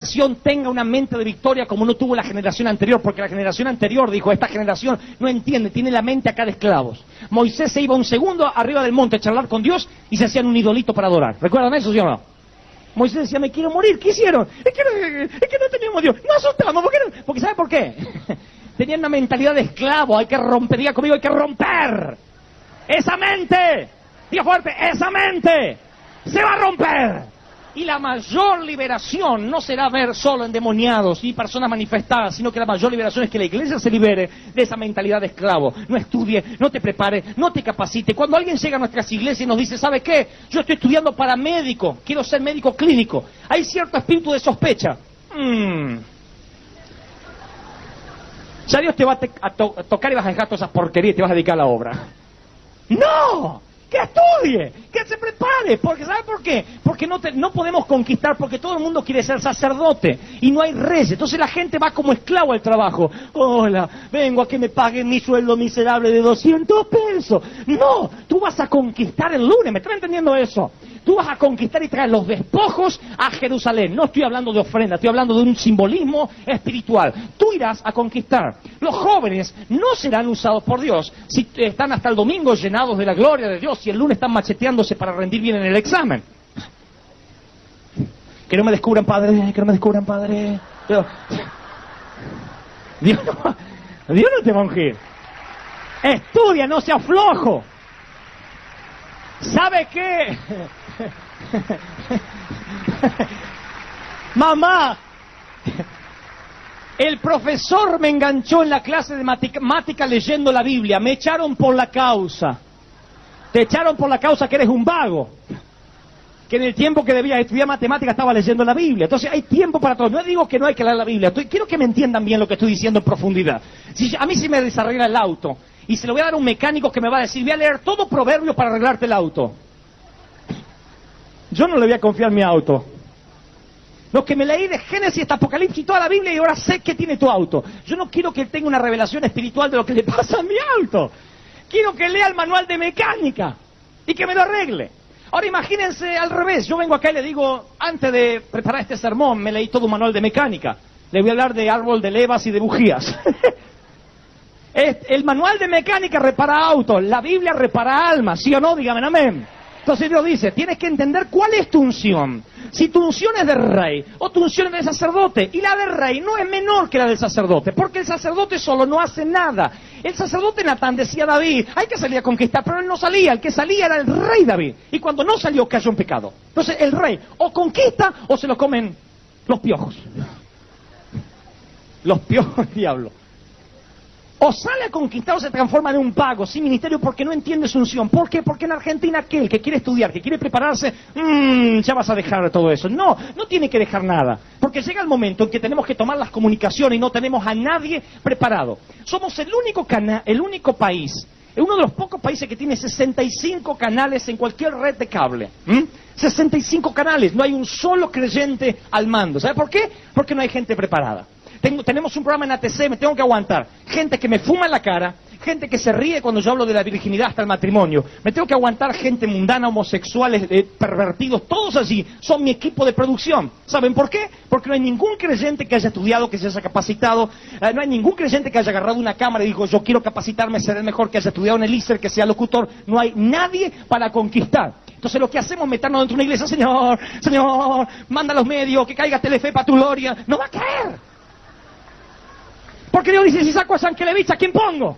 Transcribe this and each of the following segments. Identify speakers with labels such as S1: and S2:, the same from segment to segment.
S1: generación tenga una mente de victoria como no tuvo la generación anterior, porque la generación anterior dijo, esta generación no entiende, tiene la mente acá de esclavos. Moisés se iba un segundo arriba del monte a charlar con Dios y se hacían un idolito para adorar. ¿Recuerdan eso, sí o no? Moisés decía, me quiero morir. ¿Qué hicieron? Es que no teníamos Dios. No asustamos. Porque ¿sabe por qué? Tenían una mentalidad de esclavo. Hay que romper. Diga conmigo, hay que romper. Esa mente. Diga fuerte, esa mente se va a romper. Y la mayor liberación no será ver solo endemoniados y personas manifestadas, sino que la mayor liberación es que la iglesia se libere de esa mentalidad de esclavo. No estudie, no te prepare, no te capacite. Cuando alguien llega a nuestras iglesias y nos dice, ¿sabe qué? Yo estoy estudiando para médico, quiero ser médico clínico. Hay cierto espíritu de sospecha. Ya Dios te va a tocar y vas a dejar todas esas porquerías y te vas a dedicar a la obra. ¡No! Que estudie, que se prepare, porque ¿sabe por qué? Porque no podemos conquistar, porque todo el mundo quiere ser sacerdote y no hay reyes. Entonces la gente va como esclavo al trabajo. Hola, vengo a que me paguen mi sueldo miserable de 200 pesos. No, tú vas a conquistar el lunes, ¿me estás entendiendo eso? Tú vas a conquistar y traer los despojos a Jerusalén. No estoy hablando de ofrenda, estoy hablando de un simbolismo espiritual. Tú irás a conquistar. Los jóvenes no serán usados por Dios si están hasta el domingo llenados de la gloria de Dios y el lunes están macheteándose para rendir bien en el examen. Que no me descubran, Padre, que no me descubran, Padre. Pero, Dios no te va a ungir. Estudia, no sea flojo. ¿Sabe qué? Mamá, el profesor me enganchó en la clase de matemática leyendo la Biblia. Me echaron por la causa. Te echaron por la causa que eres un vago. Que en el tiempo que debías estudiar matemática estaba leyendo la Biblia. Entonces hay tiempo para todo. No digo que no hay que leer la Biblia. Quiero que me entiendan bien lo que estoy diciendo en profundidad. A mí sí me desarregla el auto y se lo voy a dar a un mecánico que me va a decir, voy a leer todo proverbio para arreglarte el auto. Yo no le voy a confiar mi auto. Lo que me leí de Génesis hasta Apocalipsis y toda la Biblia y ahora sé que tiene tu auto. Yo no quiero que él tenga una revelación espiritual de lo que le pasa a mi auto. Quiero que lea el manual de mecánica y que me lo arregle. Ahora imagínense al revés. Yo vengo acá y le digo, antes de preparar este sermón, me leí todo un manual de mecánica. Le voy a hablar de árbol de levas y de bujías. El manual de mecánica repara autos, la Biblia repara almas, ¿sí o no? Dígame amén. Entonces Dios dice, tienes que entender cuál es tu unción. Si tu unción es de rey o tu unción es de sacerdote. Y la de rey no es menor que la del sacerdote, porque el sacerdote solo no hace nada. El sacerdote Natán decía a David, hay que salir a conquistar, pero él no salía. El que salía era el rey David. Y cuando no salió cayó en pecado. Entonces el rey o conquista o se lo comen los piojos. Los piojos del diablo. O sale a conquistar o se transforma en un vago, sin ministerio, porque no entiende su unción. ¿Por qué? Porque en Argentina aquel que quiere estudiar, que quiere prepararse, ya vas a dejar todo eso. No tiene que dejar nada. Porque llega el momento en que tenemos que tomar las comunicaciones y no tenemos a nadie preparado. Somos el único país, uno de los pocos países que tiene 65 canales en cualquier red de cable. 65 canales, no hay un solo creyente al mando. ¿Sabe por qué? Porque no hay gente preparada. Tenemos un programa en ATC, me tengo que aguantar. Gente que me fuma en la cara, gente que se ríe cuando yo hablo de la virginidad hasta el matrimonio. Me tengo que aguantar gente mundana, homosexuales, pervertidos, todos allí. Son mi equipo de producción. ¿Saben por qué? Porque no hay ningún creyente que haya estudiado, que se haya capacitado. No hay ningún creyente que haya agarrado una cámara y dijo, yo quiero capacitarme, ser el mejor, que haya estudiado en el ISER, que sea locutor. No hay nadie para conquistar. Entonces lo que hacemos es meternos dentro de una iglesia. Señor, manda a los medios, que caiga Telefe para tu gloria. No va a caer. Porque Dios dice, si saco a Sankelevich, ¿a quién pongo?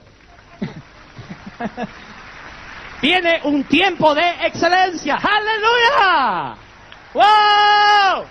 S1: Viene un tiempo de excelencia. ¡Aleluya! ¡Wow!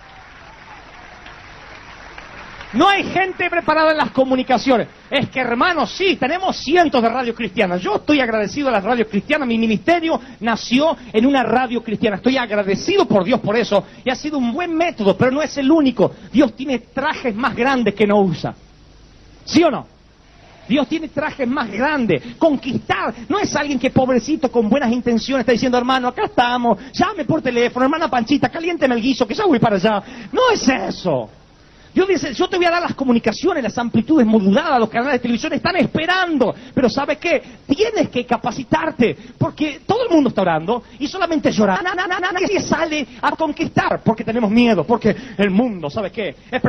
S1: No hay gente preparada en las comunicaciones. Es que, hermanos, sí, tenemos cientos de radios cristianas. Yo estoy agradecido a las radios cristianas. Mi ministerio nació en una radio cristiana. Estoy agradecido por Dios por eso. Y ha sido un buen método, pero no es el único. Dios tiene trajes más grandes que no usa. ¿Sí o no? Dios tiene trajes más grandes. Conquistar no es alguien que pobrecito con buenas intenciones está diciendo, hermano, acá estamos, llame por teléfono, hermana Panchita, caliénteme el guiso, que ya voy para allá. No es eso. Dios dice, yo te voy a dar las comunicaciones, las amplitudes moduladas, los canales de televisión están esperando. Pero ¿sabe qué? Tienes que capacitarte, porque todo el mundo está orando y solamente llora. Nadie sale a conquistar porque tenemos miedo, porque el mundo, ¿sabe qué? Es